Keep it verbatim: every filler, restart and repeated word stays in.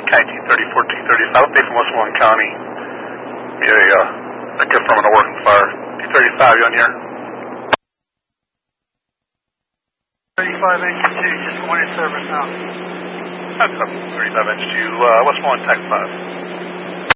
County thirty-four two thirty-five, update from Westmoreland County. Yeah, yeah. I confirm a working fire. T thirty-five, you on here? thirty-five H two, just going in service now. That's up thirty-five H two, uh, Westmoreland Tech five.